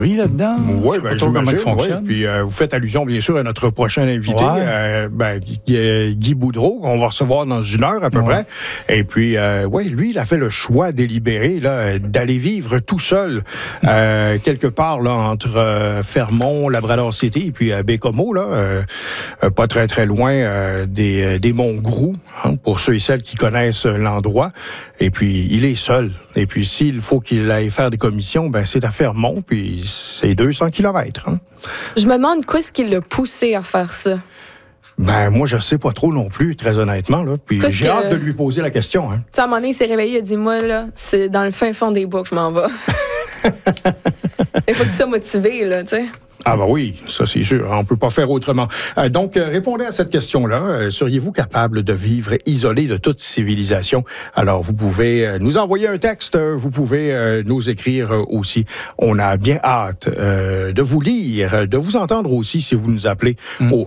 Oui, là-dedans. Oui, bien, comment ça fonctionne. Ouais. Puis vous faites allusion, bien sûr, à notre prochain invité, Guy Boudreau, qu'on va recevoir dans 1 heure à peu près. Et puis, lui, il a fait le choix délibéré là, d'aller vivre tout seul, quelque part là, entre Fermont, Labrador City, et puis Bécomo, là, pas très, très loin des Monts Groux, hein, pour ceux et celles qui connaissent l'endroit. Et puis, il est seul. Et puis, s'il faut qu'il aille faire des commissions, ben c'est à Fermont, puis c'est 200 km. Hein. Je me demande qu'est-ce qui l'a poussé à faire ça. Ben, moi, je sais pas trop non plus, très honnêtement. Là. Puis j'ai hâte de lui poser la question. Hein. Tu sais, à un moment donné, il s'est réveillé, il a dit, moi, là, c'est dans le fin fond des bois que je m'en vais. Il faut que tu sois motivé, là, tu sais. Ah ben oui, ça c'est sûr, on peut pas faire autrement. Donc, répondez à cette question-là. Seriez-vous capable de vivre isolé de toute civilisation? Alors, vous pouvez nous envoyer un texte, vous pouvez nous écrire aussi. On a bien hâte de vous lire, de vous entendre aussi si vous nous appelez au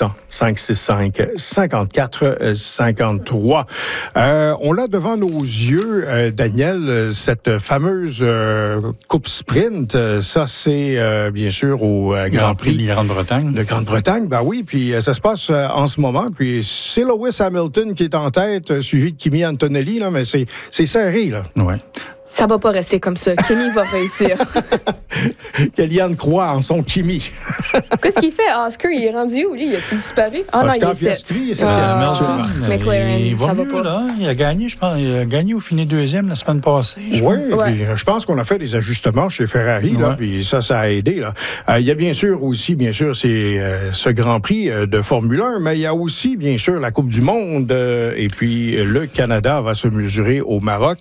1-800-565-54-53. On l'a devant nos yeux, Daniel, cette fameuse coupe sprint. Ça, c'est bien sûr au Grand Prix de Grande-Bretagne. De Grande-Bretagne, ben oui, puis ça se passe en ce moment, puis c'est Lewis Hamilton qui est en tête, suivi de Kimi Antonelli, là, mais c'est serré, là. Ouais. Ça va pas rester comme ça. Kimi va réussir. Kellyanne croit en son Kimi. Qu'est-ce qu'il fait? Oscar, il est rendu où, lui? Il a-t-il disparu? Ah non, il est 7. McLaren, ça va pas. Là, il a gagné, je pense. Il a gagné ou fini 2e la semaine passée. Oui, je pense qu'on a fait des ajustements chez Ferrari, là, puis ça a aidé. Là. Il y a bien sûr, c'est ce Grand Prix de Formule 1, mais il y a aussi, bien sûr, la Coupe du Monde, et puis le Canada va se mesurer au Maroc.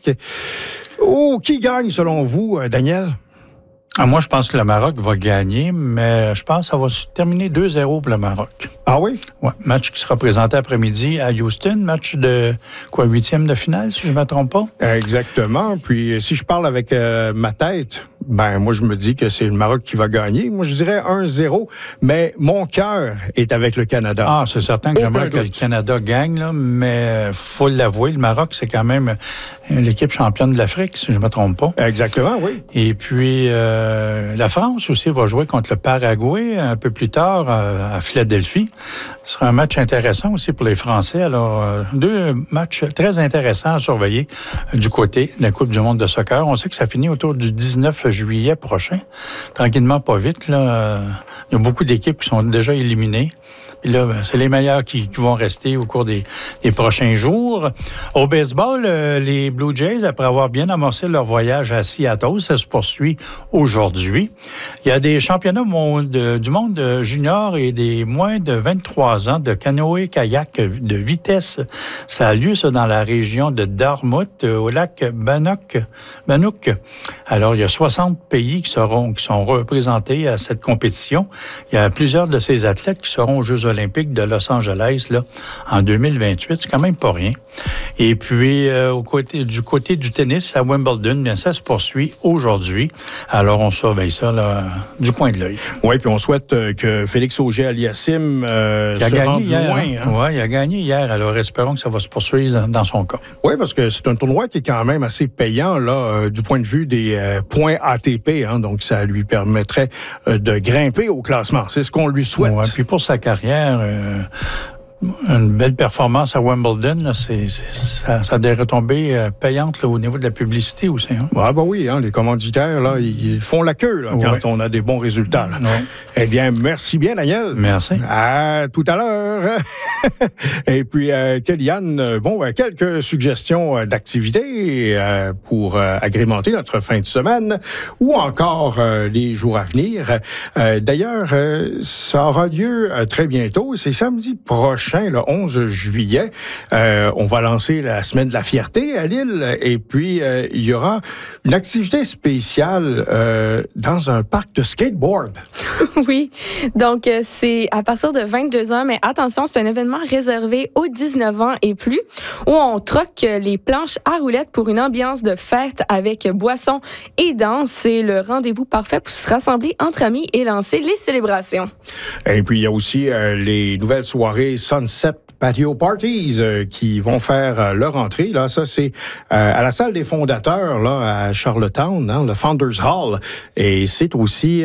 Oh, qui gagne selon vous, Daniel? Moi, je pense que le Maroc va gagner, mais je pense que ça va se terminer 2-0 pour le Maroc. Ah oui? Oui, match qui sera présenté après-midi à Houston, match de 8e de finale, si je ne me trompe pas. Exactement. Puis si je parle avec ma tête, ben moi je me dis que c'est le Maroc qui va gagner. Moi je dirais 1-0, mais mon cœur est avec le Canada. Ah, c'est certain que j'aimerais que le Canada gagne, là, mais faut l'avouer, le Maroc, c'est quand même l'équipe championne de l'Afrique, si je ne me trompe pas. Exactement, oui. Et puis la France aussi va jouer contre le Paraguay un peu plus tard à Philadelphie. Ce sera un match intéressant aussi pour les Français. Alors, 2 matchs très intéressants à surveiller du côté de la Coupe du monde de soccer. On sait que ça finit autour du 19 juillet prochain. Tranquillement, pas vite. Là. Il y a beaucoup d'équipes qui sont déjà éliminées. Puis là, c'est les meilleurs qui vont rester au cours des prochains jours. Au baseball, les Blue Jays, après avoir bien amorcé leur voyage à Seattle, ça se poursuit aujourd'hui. Il y a des championnats du monde junior et des moins de 23 ans de canoë-kayak de vitesse. Ça a lieu, ça, dans la région de Dartmouth, au lac Bannock. Alors, il y a 60 pays qui sont représentés à cette compétition. Il y a plusieurs de ces athlètes qui seront aux Jeux olympiques de Los Angeles là, en 2028. C'est quand même pas rien. Et puis, du côté du tennis à Wimbledon, bien, ça se poursuit aujourd'hui. Alors, on surveille ça là, du coin de l'œil. Oui, puis on souhaite que Félix Auger-Aliassime se rende loin. Hein? Oui, il a gagné hier. Alors, espérons que ça va se poursuivre dans son cas. Oui, parce que c'est un tournoi qui est quand même assez payant là, du point de vue des points ATP. Hein, donc, ça lui permettrait de grimper au classement. C'est ce qu'on lui souhaite. Oui, puis pour sa carrière... une belle performance à Wimbledon, là, ça a des retombées payantes là, au niveau de la publicité aussi. Hein? Ah ben oui, hein, les commanditaires, là, ils font la queue là, quand on a des bons résultats. Là. Eh bien, merci bien, Daniel. Merci. À tout à l'heure. Et puis, Kellyanne, quelques suggestions d'activités pour agrémenter notre fin de semaine ou encore les jours à venir. D'ailleurs, ça aura lieu très bientôt. C'est samedi prochain, le 11 juillet. On va lancer la Semaine de la Fierté à Lille. Et puis, il y aura une activité spéciale dans un parc de skateboard. Oui. Donc, c'est à partir de 22h. Mais attention, c'est un événement réservé aux 19 ans et plus où on troque les planches à roulettes pour une ambiance de fête avec boissons et danse. C'est le rendez-vous parfait pour se rassembler entre amis et lancer les célébrations. Et puis, il y a aussi les nouvelles soirées Sunset Patio Parties qui vont faire leur entrée. Là, ça, c'est à la salle des fondateurs là, à Charlottetown, le Founders Hall. Et c'est aussi